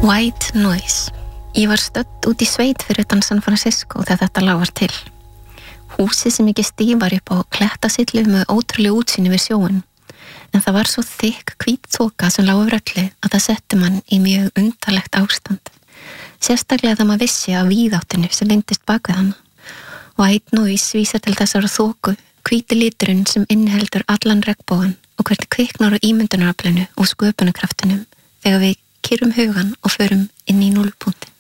White Noise. Ég var stödd út í sveit fyrir utan San Francisco þegar þetta lag var til. Húsið sem ekki stífar upp á klettasillu með ótrúlega útsýni við sjóinn. En það var svo þykk hvít þoka sem lá yfir öllu að það setti mann í mjög undarlegt ástand. Sérstaklega þegar maður vissi af víðáttinu sem leyndist bak við hana. White Noise vísar til þessara þoku, hvíti liturinn sem inniheldur allan regnbogann og hvernig kviknar á ímyndunaraflinu og sköpunarkraftinum þegar við kyrrum hugan og förum inn í núllpunktinn.